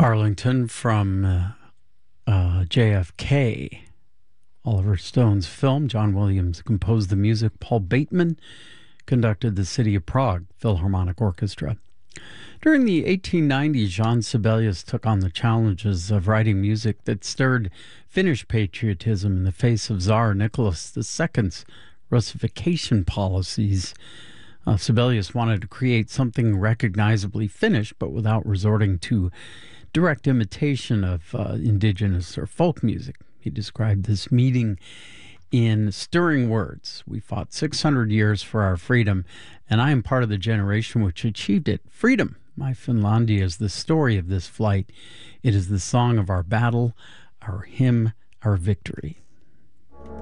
Arlington from JFK, Oliver Stone's film. John Williams composed the music. Paul Bateman conducted the City of Prague Philharmonic Orchestra. During the 1890s, Jean Sibelius took on the challenges of writing music that stirred Finnish patriotism in the face of Tsar Nicholas II's Russification policies. Sibelius wanted to create something recognizably Finnish, but without resorting to direct imitation of indigenous or folk music. He described this meeting in stirring words. We fought 600 years for our freedom, and I am part of the generation which achieved it. Freedom, my Finlandia, is the story of this flight. It is the song of our battle, our hymn, our victory.